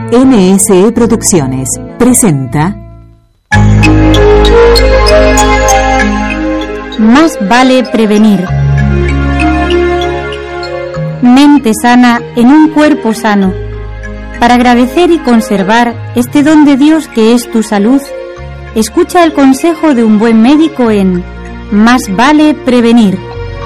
NSE Producciones presenta Más vale prevenir. Mente sana en un cuerpo sano. Para agradecer y conservar este don de Dios que es tu salud, escucha el consejo de un buen médico en Más vale prevenir.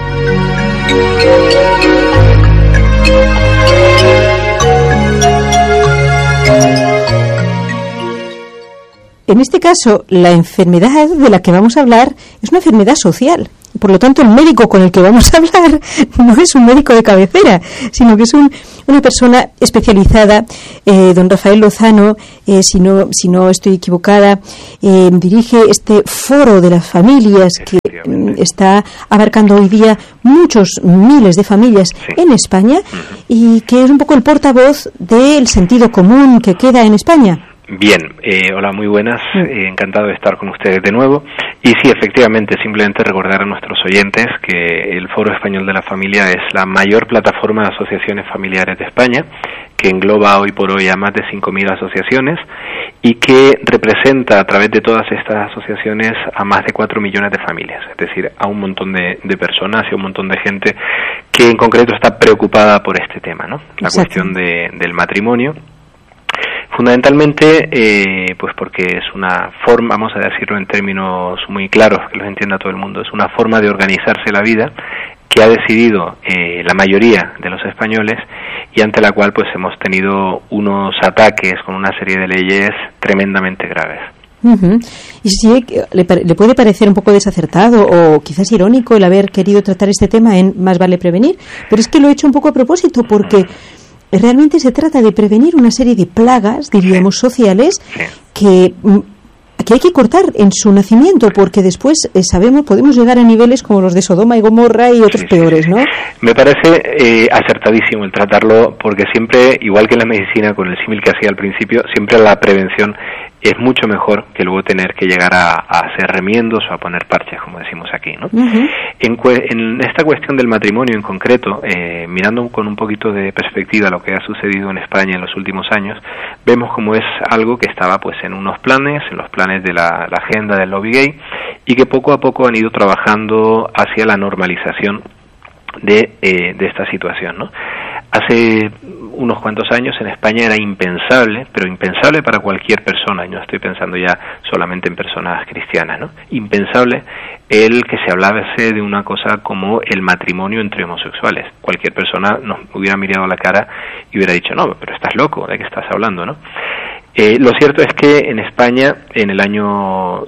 En este caso, la enfermedad de la que vamos a hablar es una enfermedad social. Por lo tanto, el médico con el que vamos a hablar no es un médico de cabecera, sino que es una persona especializada. Don Rafael Lozano, si no estoy equivocada, dirige este foro de las familias que está abarcando hoy día muchos miles de familias en España y que es un poco el portavoz del sentido común que queda en España. Bien, hola, muy buenas, encantado de estar con ustedes de nuevo. Y sí, efectivamente, simplemente recordar a nuestros oyentes que el Foro Español de la Familia es la mayor plataforma de asociaciones familiares de España, que engloba hoy por hoy a más de 5.000 asociaciones y que representa a través de todas estas asociaciones a más de 4 millones de familias, es decir, a un montón de personas y a un montón de gente que en concreto está preocupada por este tema, ¿no? La cuestión del matrimonio. Fundamentalmente, pues porque es una forma, vamos a decirlo en términos muy claros, que los entienda todo el mundo, es una forma de organizarse la vida que ha decidido la mayoría de los españoles y ante la cual pues hemos tenido unos ataques con una serie de leyes tremendamente graves. Y si le puede parecer un poco desacertado o quizás irónico el haber querido tratar este tema en Más vale prevenir, pero es que lo he hecho un poco a propósito porque realmente se trata de prevenir una serie de plagas, diríamos, sociales, que hay que cortar en su nacimiento, porque después podemos llegar a niveles como los de Sodoma y Gomorra y otros peores, ¿no? Me parece acertadísimo el tratarlo, porque siempre, igual que en la medicina, con el símil que hacía al principio, siempre la prevención es mucho mejor que luego tener que llegar a hacer remiendos o a poner parches, como decimos aquí, ¿no? En esta cuestión del matrimonio en concreto, mirando con un poquito de perspectiva lo que ha sucedido en España en los últimos años, vemos como es algo que estaba pues en los planes de la agenda del lobby gay y que poco a poco han ido trabajando hacia la normalización de esta situación, ¿no? Hace unos cuantos años en España era impensable, pero impensable para cualquier persona, y no estoy pensando ya solamente en personas cristianas, ¿no? Impensable el que se hablase de una cosa como el matrimonio entre homosexuales. Cualquier persona nos hubiera mirado a la cara y hubiera dicho, no, pero estás loco, ¿de qué estás hablando, no? Lo cierto es que en España, en el año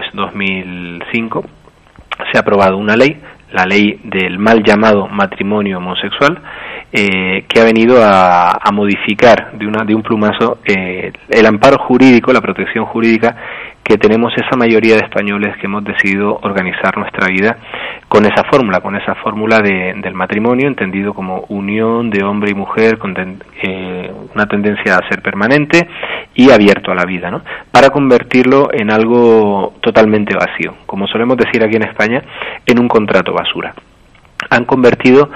2005, se ha aprobado una ley, la ley del mal llamado matrimonio homosexual, que ha venido a modificar de un plumazo el amparo jurídico, la protección jurídica que tenemos esa mayoría de españoles que hemos decidido organizar nuestra vida con esa fórmula del matrimonio, entendido como unión de hombre y mujer con una tendencia a ser permanente y abierto a la vida, ¿no? Para convertirlo en algo totalmente vacío, como solemos decir aquí en España, en un contrato basura. Han convertido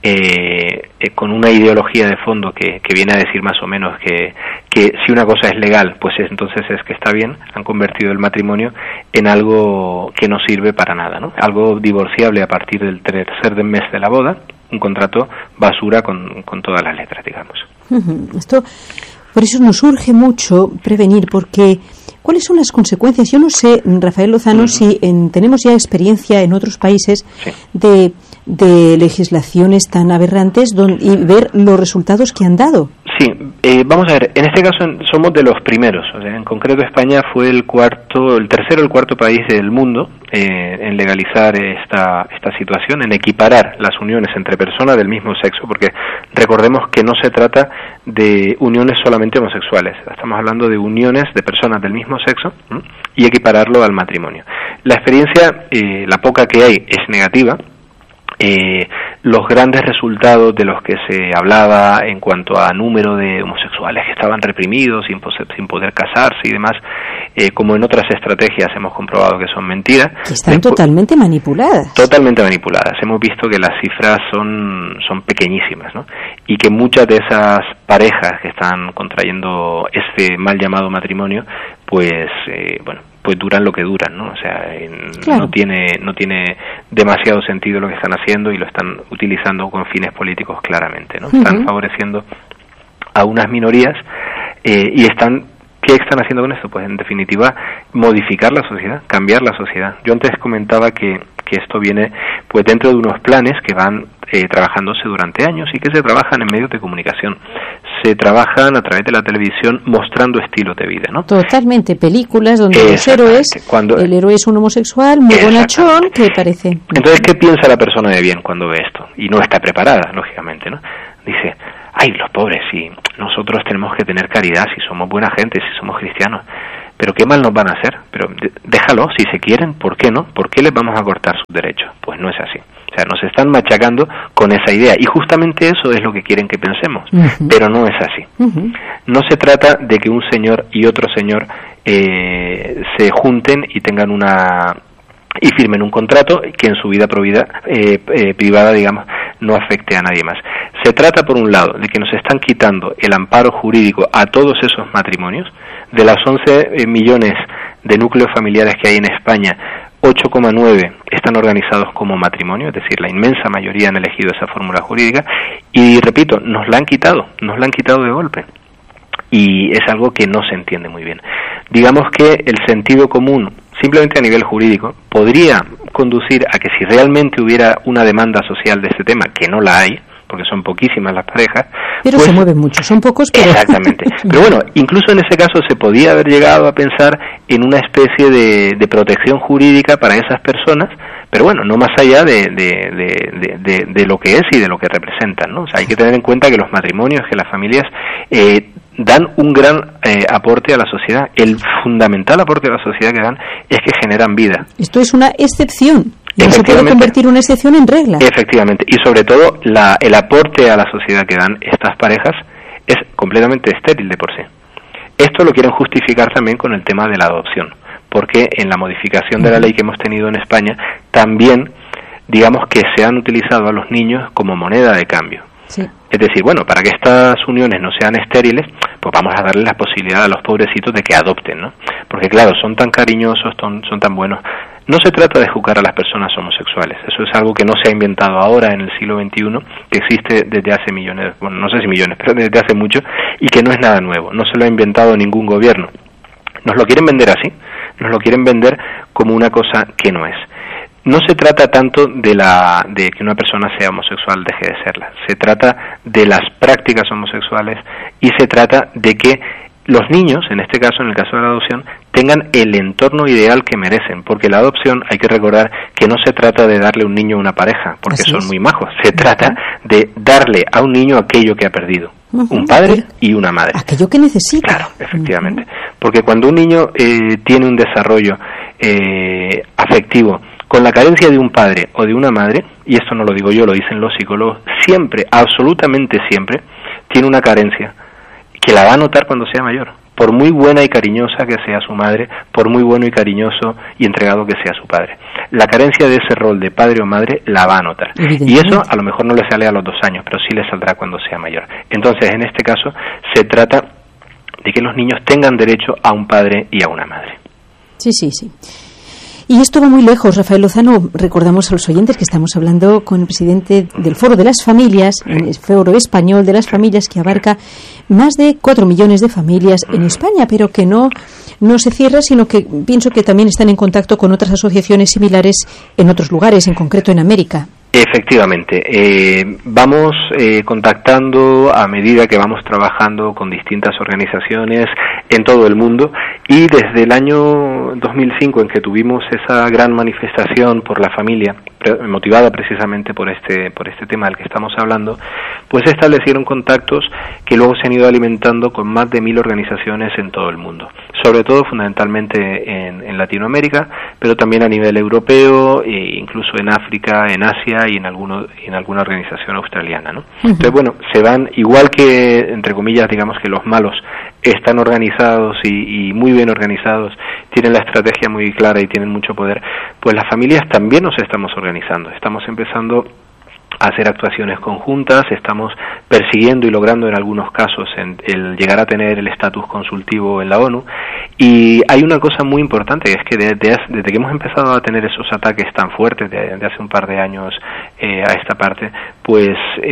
con una ideología de fondo que viene a decir más o menos que si una cosa es legal, pues entonces es que está bien. Han convertido el matrimonio en algo que no sirve para nada, ¿no? Algo divorciable a partir del tercer mes de la boda, un contrato basura con todas las letras, digamos. Por eso nos urge mucho prevenir, porque ¿cuáles son las consecuencias? Yo no sé, Rafael Lozano, si tenemos ya experiencia en otros países de legislaciones tan aberrantes y ver los resultados que han dado. Sí, vamos a ver, en este caso somos de los primeros, o sea, en concreto España fue el tercero o el cuarto país del mundo en legalizar esta situación, en equiparar las uniones entre personas del mismo sexo, porque recordemos que no se trata de uniones solamente homosexuales, estamos hablando de uniones de personas del mismo sexo y equipararlo al matrimonio. La experiencia, la poca que hay, es negativa. los grandes resultados de los que se hablaba en cuanto a número de homosexuales que estaban reprimidos sin poder casarse y demás, como en otras estrategias hemos comprobado que son mentiras. Que están totalmente manipuladas. Totalmente manipuladas. Hemos visto que las cifras son pequeñísimas, ¿no? Y que muchas de esas parejas que están contrayendo este mal llamado matrimonio, pues duran lo que duran, ¿no? O sea, claro, no tiene demasiado sentido lo que están haciendo y lo están utilizando con fines políticos claramente, ¿no? Están favoreciendo a unas minorías y ¿qué están haciendo con esto? Pues en definitiva modificar la sociedad, cambiar la sociedad. Yo antes comentaba que esto viene pues dentro de unos planes que van trabajándose durante años y que se trabajan en medios de comunicación. Se trabajan a través de la televisión mostrando estilos de vida, ¿no? Totalmente, películas donde los héroes, el héroe es un homosexual muy bonachón, que parece. Entonces, ¿qué piensa la persona de bien cuando ve esto? Y no está preparada, lógicamente, ¿no? Dice, ay, los pobres, si nosotros tenemos que tener caridad, si somos buena gente, si somos cristianos, pero qué mal nos van a hacer, pero déjalo, si se quieren, ¿por qué no? ¿Por qué les vamos a cortar sus derechos? Pues no es así. O sea, nos están machacando con esa idea y justamente eso es lo que quieren que pensemos, pero no es así. No se trata de que un señor y otro señor se junten y tengan y firmen un contrato que en su vida privada, digamos, no afecte a nadie más. Se trata, por un lado, de que nos están quitando el amparo jurídico a todos esos matrimonios. De las 11 millones de núcleos familiares que hay en España, 8,9 están organizados como matrimonio, es decir, la inmensa mayoría han elegido esa fórmula jurídica, y repito, nos la han quitado de golpe. Y es algo que no se entiende muy bien. Digamos que el sentido común, simplemente a nivel jurídico, podría conducir a que si realmente hubiera una demanda social de este tema, que no la hay, porque son poquísimas las parejas. Pero pues, se mueven mucho, son pocos, pero... Exactamente. Pero bueno, incluso en ese caso se podía haber llegado a pensar en una especie de protección jurídica para esas personas, pero bueno, no más allá de lo que es y de lo que representan, ¿no? O sea, hay que tener en cuenta que los matrimonios, que las familias dan un gran aporte a la sociedad. El fundamental aporte a la sociedad que dan es que generan vida. Esto es una excepción. No se puede convertir una excepción en regla. Efectivamente, y sobre todo el aporte a la sociedad que dan estas parejas es completamente estéril de por sí. Esto lo quieren justificar también con el tema de la adopción, porque en la modificación de la ley que hemos tenido en España también, digamos que se han utilizado a los niños como moneda de cambio. Sí. Es decir, bueno, para que estas uniones no sean estériles, pues vamos a darle la posibilidad a los pobrecitos de que adopten, ¿no? Porque claro, son tan cariñosos, son tan buenos. No se trata de juzgar a las personas homosexuales, eso es algo que no se ha inventado ahora en el siglo XXI, que existe desde hace millones, bueno, no sé si millones, pero desde hace mucho, y que no es nada nuevo, no se lo ha inventado ningún gobierno. Nos lo quieren vender así, nos lo quieren vender como una cosa que no es. No se trata tanto de que una persona sea homosexual deje de serla, se trata de las prácticas homosexuales y se trata de que los niños, en este caso, en el caso de la adopción, tengan el entorno ideal que merecen, porque la adopción hay que recordar que no se trata de darle a un niño una pareja, porque son muy majos, se trata de darle a un niño aquello que ha perdido, un padre y una madre. Aquello que necesita. Claro, efectivamente, porque cuando un niño tiene un desarrollo afectivo con la carencia de un padre o de una madre, y esto no lo digo yo, lo dicen los psicólogos, siempre, absolutamente siempre, tiene una carencia que la va a notar cuando sea mayor, por muy buena y cariñosa que sea su madre, por muy bueno y cariñoso y entregado que sea su padre. La carencia de ese rol de padre o madre la va a notar. Y eso a lo mejor no le sale a los 2 años, pero sí le saldrá cuando sea mayor. Entonces, en este caso, se trata de que los niños tengan derecho a un padre y a una madre. Sí, sí, sí. Y esto va muy lejos, Rafael Lozano. Recordamos a los oyentes que estamos hablando con el presidente del Foro de las Familias, el Foro Español de las Familias, que abarca más de 4 millones de familias en España, pero que no se cierra, sino que pienso que también están en contacto con otras asociaciones similares en otros lugares, en concreto en América. Efectivamente, vamos contactando a medida que vamos trabajando con distintas organizaciones en todo el mundo, y desde el año 2005, en que tuvimos esa gran manifestación por la familia, motivada precisamente por este tema del que estamos hablando, pues se establecieron contactos que luego se han ido alimentando con más de 1.000 organizaciones en todo el mundo, sobre todo fundamentalmente en Latinoamérica, pero también a nivel europeo, e incluso en África, en Asia y en alguna organización australiana, ¿no? Entonces, bueno, se van, igual que, entre comillas, digamos que los malos están organizados y muy bien organizados, tienen la estrategia muy clara y tienen mucho poder, pues las familias también nos estamos organizando, estamos empezando a hacer actuaciones conjuntas, estamos persiguiendo y logrando en algunos casos el llegar a tener el estatus consultivo en la ONU. Y hay una cosa muy importante, que es que desde que hemos empezado a tener esos ataques tan fuertes de hace un par de años a esta parte, pues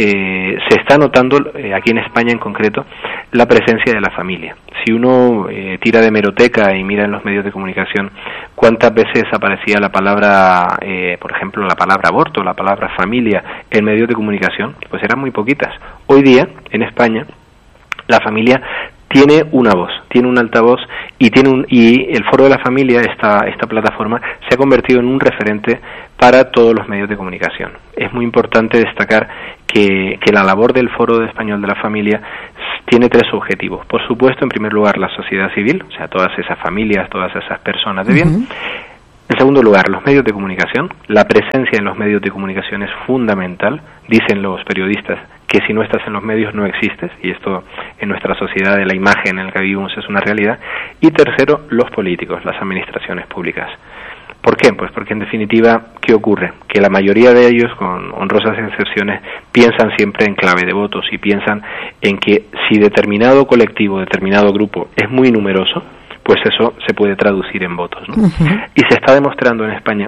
se está notando aquí en España en concreto la presencia de la familia. Si uno tira de hemeroteca y mira en los medios de comunicación cuántas veces aparecía la palabra, por ejemplo, la palabra aborto, la palabra familia en medios de comunicación, pues eran muy poquitas. Hoy día, en España, la familia tiene una voz, tiene un altavoz y el Foro de la Familia, esta plataforma, se ha convertido en un referente para todos los medios de comunicación. Es muy importante destacar que la labor del Foro Español de la Familia tiene 3 objetivos. Por supuesto, en primer lugar, la sociedad civil, o sea, todas esas familias, todas esas personas de bien. En segundo lugar, los medios de comunicación. La presencia en los medios de comunicación es fundamental. Dicen los periodistas que si no estás en los medios no existes, y esto en nuestra sociedad de la imagen en la que vivimos es una realidad. Y tercero, los políticos, las administraciones públicas. ¿Por qué? Pues porque en definitiva, ¿qué ocurre? Que la mayoría de ellos, con honrosas excepciones, piensan siempre en clave de votos y piensan en que si determinado colectivo, determinado grupo es muy numeroso, pues eso se puede traducir en votos, ¿no? Y se está demostrando en España,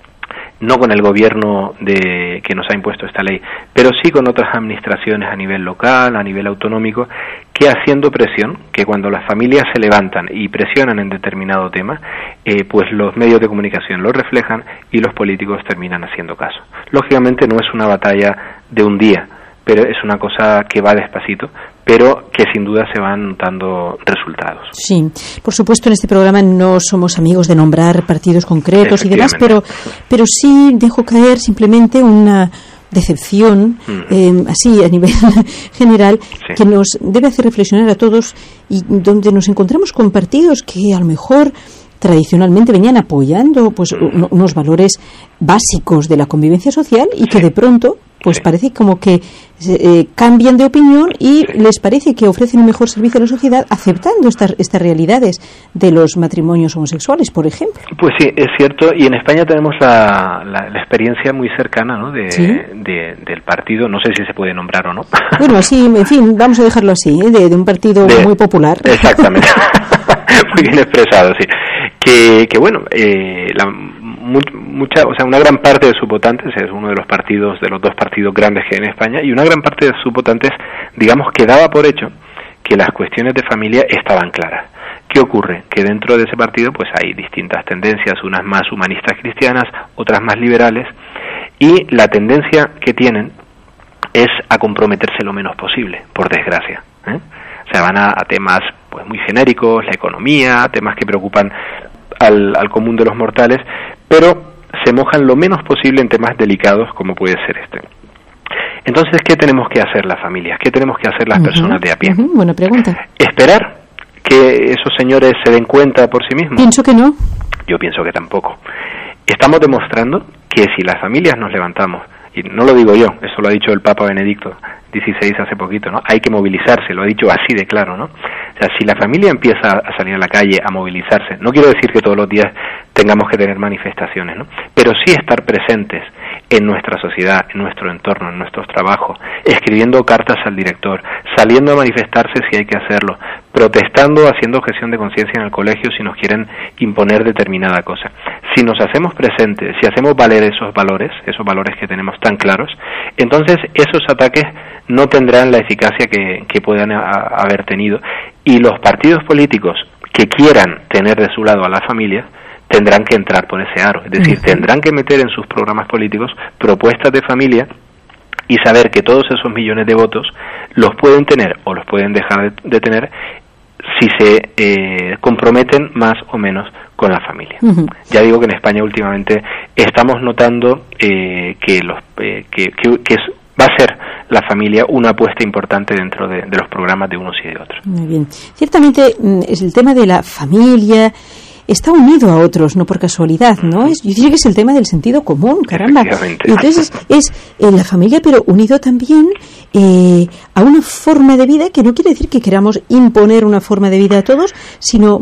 no con el gobierno que nos ha impuesto esta ley, pero sí con otras administraciones a nivel local, a nivel autonómico, que haciendo presión, que cuando las familias se levantan y presionan en determinado tema, pues los medios de comunicación lo reflejan y los políticos terminan haciendo caso. Lógicamente no es una batalla de un día, pero es una cosa que va despacito, pero que sin duda se van notando resultados. Sí, por supuesto en este programa no somos amigos de nombrar partidos concretos y demás, pero sí dejo caer simplemente una decepción, así a nivel general, que nos debe hacer reflexionar a todos y donde nos encontramos con partidos que a lo mejor tradicionalmente venían apoyando pues unos valores básicos de la convivencia social y que de pronto pues parece como que cambian de opinión y les parece que ofrecen un mejor servicio a la sociedad aceptando estas realidades de los matrimonios homosexuales, por ejemplo. Pues sí, es cierto, y en España tenemos la experiencia muy cercana, ¿no? Del partido, no sé si se puede nombrar o no. Bueno, sí, en fin, vamos a dejarlo así, de un partido muy popular. Exactamente, muy bien expresado, sí. Que bueno, una gran parte de sus votantes es uno de los 2 partidos grandes que hay en España, y una gran parte de sus votantes, digamos, que daba por hecho que las cuestiones de familia estaban claras. ¿Qué ocurre? Que dentro de ese partido pues hay distintas tendencias, unas más humanistas cristianas, otras más liberales, y la tendencia que tienen es a comprometerse lo menos posible, por desgracia, O sea, van a temas pues muy genéricos, la economía, temas que preocupan al común de los mortales, pero se mojan lo menos posible en temas delicados como puede ser este. Entonces, ¿qué tenemos que hacer las familias? ¿Qué tenemos que hacer las personas de a pie? Buena pregunta. ¿Esperar que esos señores se den cuenta por sí mismos? Pienso que no. Yo pienso que tampoco. Estamos demostrando que si las familias nos levantamos, y no lo digo yo, eso lo ha dicho el Papa Benedicto XVI hace poquito, ¿no? Hay que movilizarse, lo ha dicho así de claro, ¿no? O sea, si la familia empieza a salir a la calle, a movilizarse, no quiero decir que todos los días tengamos que tener manifestaciones, ¿no? Pero sí estar presentes en nuestra sociedad, en nuestro entorno, en nuestros trabajos, escribiendo cartas al director, saliendo a manifestarse si hay que hacerlo, protestando, haciendo objeción de conciencia en el colegio si nos quieren imponer determinada cosa. Si nos hacemos presentes, si hacemos valer esos valores que tenemos tan claros, entonces esos ataques no tendrán la eficacia que puedan haber tenido, y los partidos políticos que quieran tener de su lado a la familia tendrán que entrar por ese aro, es decir, tendrán que meter en sus programas políticos propuestas de familia y saber que todos esos millones de votos los pueden tener o los pueden dejar de tener si se comprometen más o menos con la familia. Ya digo que en España últimamente estamos notando que va a ser la familia una apuesta importante dentro de los programas de unos y de otros. Muy bien. Ciertamente es el tema de la familia está unido a otros, no por casualidad, ¿no? Yo diría que es el tema del sentido común, caramba. Y entonces es la familia, pero unido también a una forma de vida, que no quiere decir que queramos imponer una forma de vida a todos, sino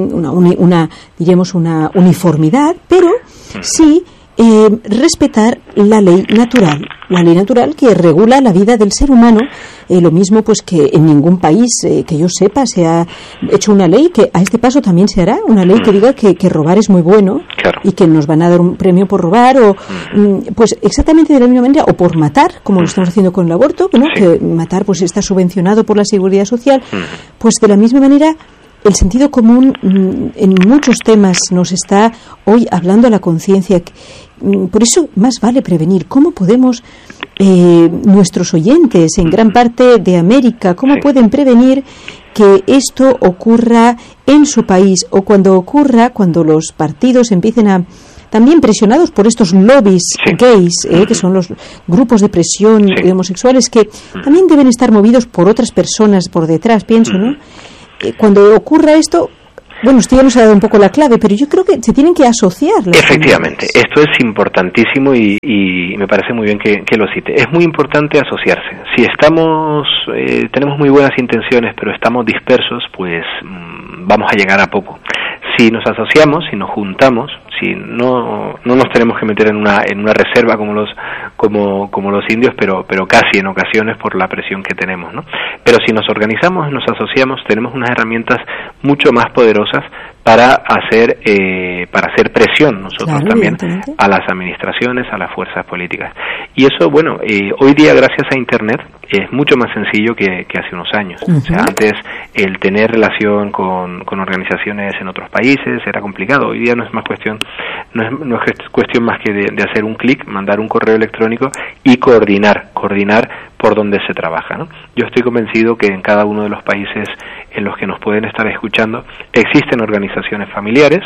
diríamos una uniformidad, pero sí respetar la ley natural que regula la vida del ser humano, lo mismo pues que en ningún país que yo sepa se ha hecho una ley que a este paso también se hará, una ley que diga que robar es muy bueno, claro, y que nos van a dar un premio por robar, o pues exactamente de la misma manera, o por matar, como lo estamos haciendo con el aborto, ¿no? Sí. Que matar pues está subvencionado por la Seguridad Social, pues de la misma manera el sentido común en muchos temas nos está hoy hablando a la conciencia. Por eso más vale prevenir. ¿Cómo podemos, nuestros oyentes en gran parte de América, cómo pueden prevenir que esto ocurra en su país, o cuando los partidos empiecen a, también presionados por estos lobbies gays, que son los grupos de presión de homosexuales, que también deben estar movidos por otras personas por detrás, pienso, ¿no? Cuando ocurra esto, bueno, usted ya nos ha dado un poco la clave, pero yo creo que se tienen que asociar. Efectivamente, esto es importantísimo y me parece muy bien que lo cite. Es muy importante asociarse. Si tenemos muy buenas intenciones, pero estamos dispersos, pues vamos a llegar a poco. Si nos asociamos, si nos juntamos, si no nos tenemos que meter en una reserva como los indios, pero casi en ocasiones por la presión que tenemos, ¿no? Pero si nos organizamos, nos asociamos, tenemos unas herramientas mucho más poderosas para hacer presión nosotros también a las administraciones, a las fuerzas políticas. Y eso, bueno, hoy día gracias a Internet es mucho más sencillo que hace unos años. O sea, antes el tener relación con organizaciones en otros países era complicado. Hoy día no es cuestión más que de hacer un clic, mandar un correo electrónico y coordinar por donde se trabaja, ¿no? Yo estoy convencido que en cada uno de los países en los que nos pueden estar escuchando existen organizaciones familiares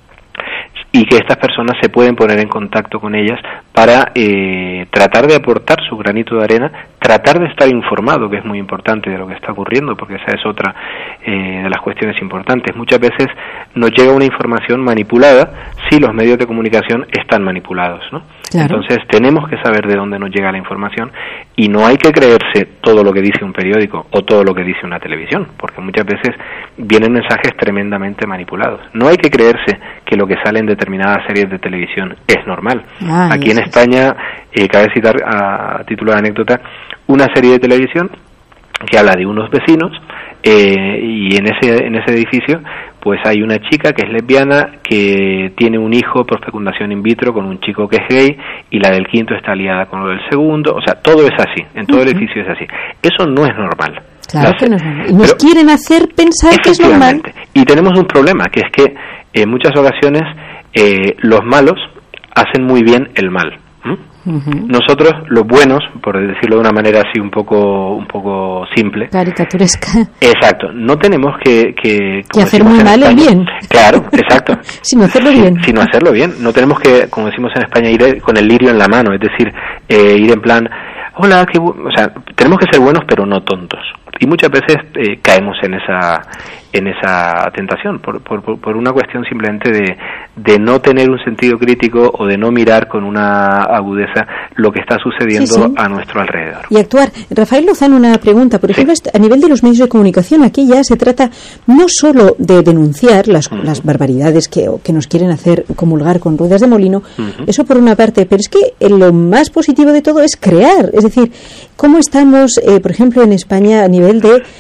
y que estas personas se pueden poner en contacto con ellas para tratar de aportar su granito de arena, tratar de estar informado, que es muy importante de lo que está ocurriendo, porque esa es otra de las cuestiones importantes. Muchas veces nos llega una información manipulada si los medios de comunicación están manipulados, ¿no? Claro. Entonces tenemos que saber de dónde nos llega la información y no hay que creerse todo lo que dice un periódico o todo lo que dice una televisión, porque muchas veces vienen mensajes tremendamente manipulados. No hay que creerse que lo que sale en determinadas series de televisión es normal. Aquí en España, cabe citar a título de anécdota una serie de televisión que habla de unos vecinos y en ese edificio pues hay una chica que es lesbiana que tiene un hijo por fecundación in vitro con un chico que es gay y la del quinto está aliada con lo del segundo, o sea, todo es así, en todo el edificio es así. Eso no es normal. Claro que no es normal. Y nos quieren hacer pensar que es normal. Y tenemos un problema, que es que en muchas ocasiones los malos hacen muy bien el mal. Nosotros, los buenos, por decirlo de una manera así un poco simple, caricaturesca, exacto, no tenemos que hacer muy mal el bien. Claro, exacto. Sino hacerlo bien. Sino hacerlo bien. No tenemos que, como decimos en España, ir con el lirio en la mano, es decir, ir en plan, hola, o sea, tenemos que ser buenos pero no tontos. Y muchas veces caemos en esa tentación por una cuestión simplemente de no tener un sentido crítico o de no mirar con una agudeza lo que está sucediendo a nuestro alrededor. Y actuar. Rafael Lozano, una pregunta. Por ejemplo, a nivel de los medios de comunicación, aquí ya se trata no solo de denunciar las barbaridades que nos quieren hacer comulgar con ruedas de molino, eso por una parte, pero es que lo más positivo de todo es crear. Es decir, cómo estamos, por ejemplo, en España a nivel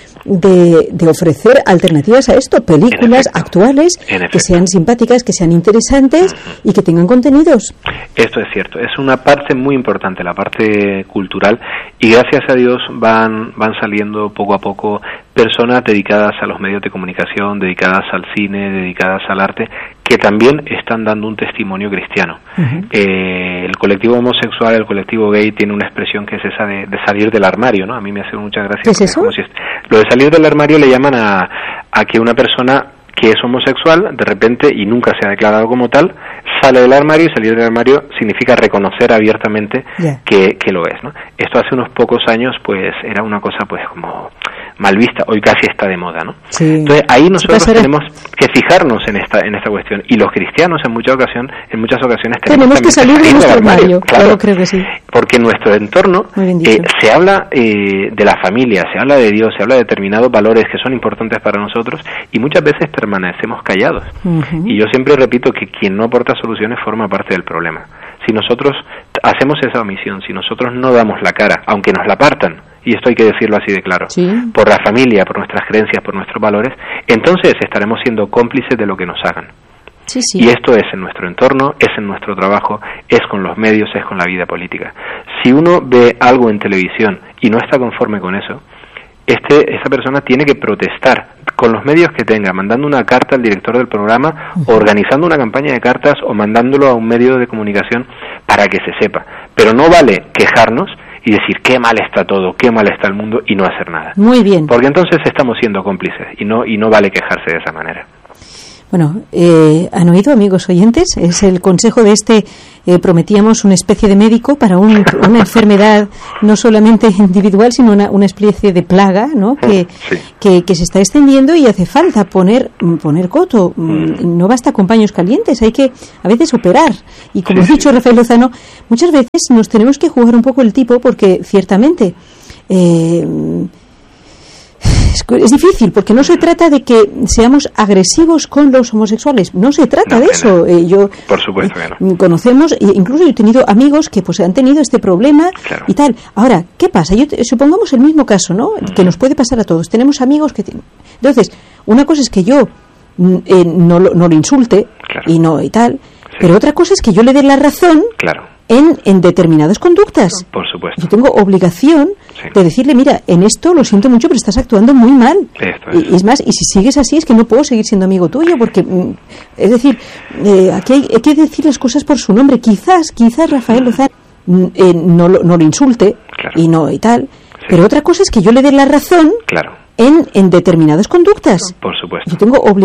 de ofrecer alternativas a esto, películas actuales que sean simpáticas, que sean interesantes y que tengan contenidos. Esto es cierto, es una parte muy importante, la parte cultural, y gracias a Dios van saliendo poco a poco personas dedicadas a los medios de comunicación, dedicadas al cine, dedicadas al arte, que también están dando un testimonio cristiano. El colectivo homosexual, el colectivo gay, tiene una expresión que es esa de salir del armario, ¿no? A mí me hace mucha gracia. ¿Qué es eso? Lo de salir del armario le llaman a que una persona que es homosexual, de repente, y nunca se ha declarado como tal, sale del armario, y salir del armario significa reconocer abiertamente que lo es, ¿no? Esto hace unos pocos años, pues, era una cosa, pues, como mal vista. Hoy casi está de moda, ¿no? Sí. Entonces, ahí nosotros tenemos que fijarnos en esta cuestión. Y los cristianos, en muchas ocasiones tenemos que salir de nuestro armario. Claro, creo que sí. Porque en nuestro entorno se habla de la familia, se habla de Dios, se habla de determinados valores que son importantes para nosotros, y muchas veces permanecemos callados. Y yo siempre repito que quien no aporta soluciones forma parte del problema. Si nosotros hacemos esa omisión, si nosotros no damos la cara, aunque nos la partan, y esto hay que decirlo así de claro, por la familia, por nuestras creencias, por nuestros valores, entonces estaremos siendo cómplices de lo que nos hagan. Y esto es en nuestro entorno, es en nuestro trabajo, es con los medios, es con la vida política. Si uno ve algo en televisión y no está conforme con eso, esa persona tiene que protestar con los medios que tenga, mandando una carta al director del programa, o organizando una campaña de cartas, o mandándolo a un medio de comunicación para que se sepa. Pero no vale quejarnos y decir qué mal está todo, qué mal está el mundo, y no hacer nada. Muy bien. Porque entonces estamos siendo cómplices, y no vale quejarse de esa manera. Bueno, han oído, amigos oyentes, es el consejo de prometíamos una especie de médico para una enfermedad no solamente individual, sino una especie de plaga, ¿no? Que se está extendiendo, y hace falta poner coto. No basta con paños calientes, hay que a veces operar. Y como ha dicho Rafael Lozano, muchas veces nos tenemos que jugar un poco el tipo, porque ciertamente es difícil, porque no se trata de que seamos agresivos con los homosexuales, no se trata de eso. Por supuesto que no. Conocemos, incluso yo he tenido amigos que pues han tenido este problema y tal. Ahora, ¿qué pasa? Supongamos el mismo caso, ¿no? Que nos puede pasar a todos. Tenemos amigos que entonces, una cosa es que yo no lo insulte y tal, pero otra cosa es que yo le dé la razón en determinadas conductas. Por supuesto. Yo tengo obligación de decirle, mira, en esto lo siento mucho, pero estás actuando muy mal. Y es más, y si sigues así es que no puedo seguir siendo amigo tuyo, porque, es decir, aquí hay que decir las cosas por su nombre. Quizás Rafael Lozano no lo insulte y tal, pero otra cosa es que yo le dé la razón en determinadas conductas. Por supuesto. Yo tengo obligación